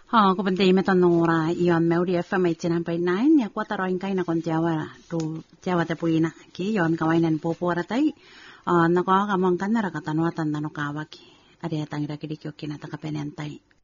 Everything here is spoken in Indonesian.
Ko penting meton nora ion meuri FM 89 ya kuata roin kai na kon Jawa te puina ki ion kawainan popo ratai na ko kamong kanara katanwatan na no kawaki ade tangira kidikyo kinata kapenentai